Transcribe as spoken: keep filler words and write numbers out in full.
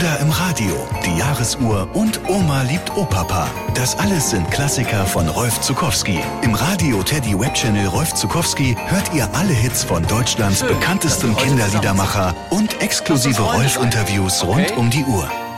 oder im Radio, die Jahresuhr und Oma liebt Opapa. Das alles sind Klassiker von Rolf Zuckowski. Im Radio Teddy Web Channel Rolf Zuckowski hört ihr alle Hits von Deutschlands bekanntestem Kinderliedermacher und exklusive Rolf-Interviews rund um die Uhr.